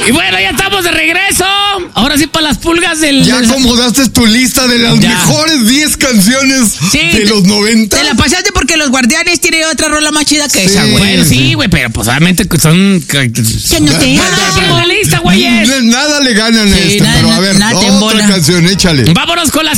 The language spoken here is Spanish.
Y bueno, ya estamos de regreso. Ahora sí para las pulgas del... Ya acomodaste tu lista de las mejores 10 canciones de los 90. Te la pasaste porque Los Guardianes tiene otra rola más chida que esa, güey. Bueno, sí, güey, pero pues obviamente son... Que no te la lista, güey. Nada le ganan a esta, pero a ver, otra canción, échale. Vámonos con la